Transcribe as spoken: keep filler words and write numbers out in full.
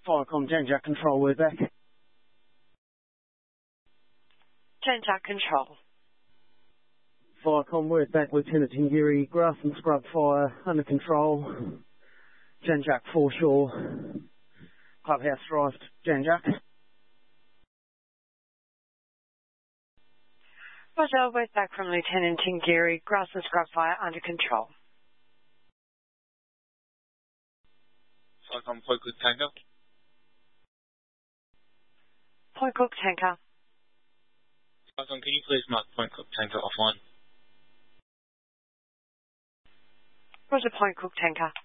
Firecom, Jan Jack Control, we're back. Jan Jack Control. Firecom, we're back. Lieutenant Tingiri, grass and scrub fire under control. Jan Jack foreshore. Clubhouse drive, Jan Jack. Roger, we're back from Lieutenant Tingiri, grass and scrub fire under control. Firecom, Point Cook Tanker. Point Cook Tanker. Firecom, can you please mark Point Cook Tanker offline? Roger, Point Cook Tanker.